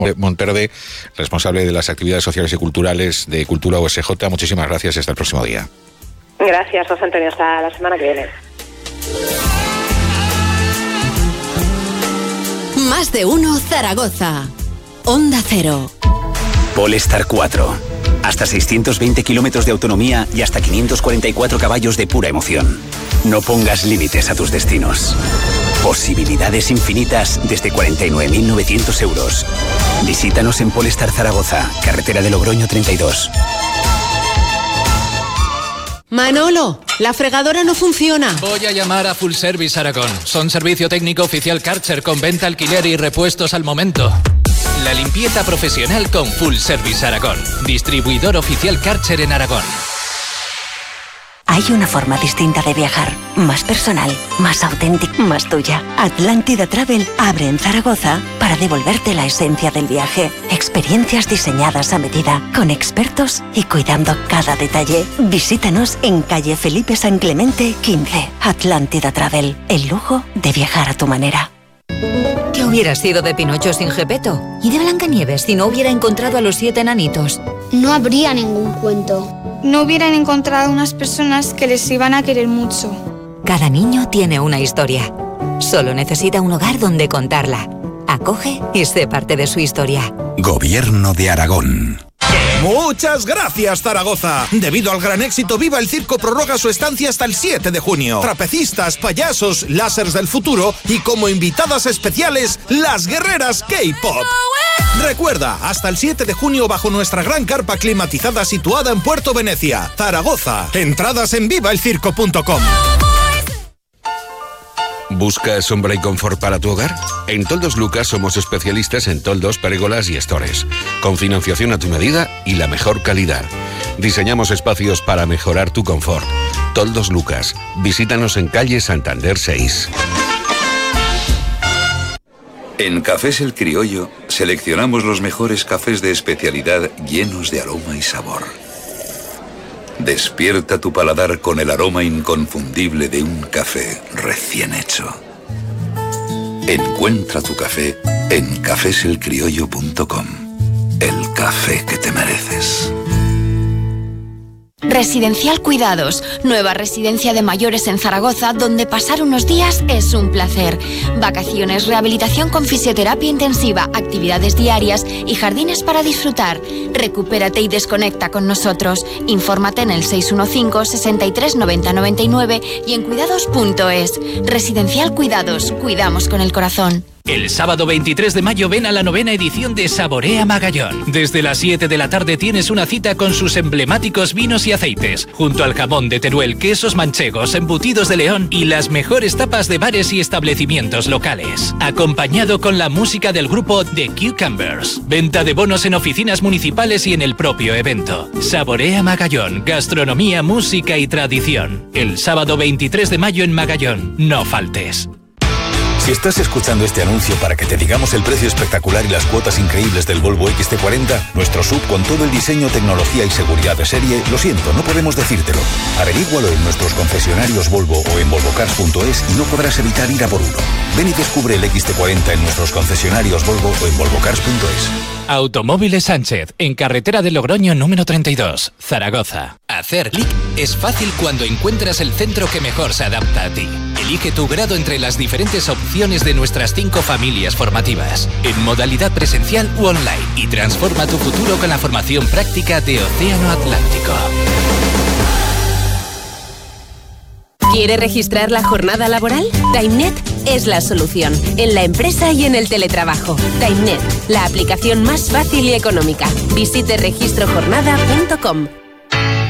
Monterde, responsable de las actividades sociales y culturales de Cultura USJ. Muchísimas gracias y hasta el próximo día. Gracias, José Antonio. Hasta la semana que viene. Más de uno Zaragoza. Onda Cero. Polestar 4. Hasta 620 kilómetros de autonomía y hasta 544 caballos de pura emoción. No pongas límites a tus destinos. Posibilidades infinitas desde 49.900 euros. Visítanos en Polestar Zaragoza, carretera de Logroño 32. Manolo, la fregadora no funciona. Voy a llamar a Full Service Aragón. Son servicio técnico oficial Karcher con venta, alquiler y repuestos al momento. La limpieza profesional con Full Service Aragón. Distribuidor oficial Karcher en Aragón. Hay una forma distinta de viajar, más personal, más auténtica, más tuya. Atlántida Travel abre en Zaragoza para devolverte la esencia del viaje. Experiencias diseñadas a medida, con expertos y cuidando cada detalle. Visítanos en calle Felipe San Clemente 15. Atlántida Travel, el lujo de viajar a tu manera. ¿Qué hubiera sido de Pinocho sin Gepetto? ¿Y de Blancanieves si no hubiera encontrado a los 7 enanitos? No habría ningún cuento. No hubieran encontrado unas personas que les iban a querer mucho. Cada niño tiene una historia. Solo necesita un hogar donde contarla. Acoge y sé parte de su historia. Gobierno de Aragón. Muchas gracias, Zaragoza. Debido al gran éxito, Viva el Circo prorroga su estancia hasta el 7 de junio. Trapecistas, payasos, lásers del futuro y como invitadas especiales, las guerreras K-Pop. Recuerda, hasta el 7 de junio bajo nuestra gran carpa climatizada situada en Puerto Venecia, Zaragoza. Entradas en vivaelcirco.com. ¿Buscas sombra y confort para tu hogar? En Toldos Lucas somos especialistas en toldos, pérgolas y estores, con financiación a tu medida y la mejor calidad. Diseñamos espacios para mejorar tu confort. Toldos Lucas. Visítanos en calle Santander 6. En Cafés El Criollo seleccionamos los mejores cafés de especialidad llenos de aroma y sabor. Despierta tu paladar con el aroma inconfundible de un café recién hecho. Encuentra tu café en cafeselcriollo.com. El café que te mereces. Residencial Cuidados, nueva residencia de mayores en Zaragoza, donde pasar unos días es un placer. Vacaciones, rehabilitación con fisioterapia intensiva, actividades diarias y jardines para disfrutar. Recupérate y desconecta con nosotros. Infórmate en el 615 63 90 99 y en cuidados.es. Residencial Cuidados, cuidamos con el corazón. El sábado 23 de mayo ven a la 9ª edición de Saborea Magallón. Desde las 7 de la tarde tienes una cita con sus emblemáticos vinos y aceites, junto al jamón de Teruel, quesos manchegos, embutidos de León y las mejores tapas de bares y establecimientos locales. Acompañado con la música del grupo The Cucumbers. Venta de bonos en oficinas municipales y en el propio evento. Saborea Magallón, gastronomía, música y tradición. El sábado 23 de mayo en Magallón. No faltes. Si estás escuchando este anuncio para que te digamos el precio espectacular y las cuotas increíbles del Volvo XC40, nuestro SUV con todo el diseño, tecnología y seguridad de serie, lo siento, no podemos decírtelo. Averígualo en nuestros concesionarios Volvo o en volvocars.es y no podrás evitar ir a por uno. Ven y descubre el XC40 en nuestros concesionarios Volvo o en volvocars.es. Automóviles Sánchez, en carretera de Logroño número 32, Zaragoza. Hacer clic es fácil cuando encuentras el centro que mejor se adapta a ti. Elige tu grado entre las diferentes opciones de nuestras 5 familias formativas, en modalidad presencial u online, y transforma tu futuro con la formación práctica de Océano Atlántico. ¿Quiere registrar la jornada laboral? TimeNet es la solución, en la empresa y en el teletrabajo. TimeNet, la aplicación más fácil y económica. Visite registrojornada.com.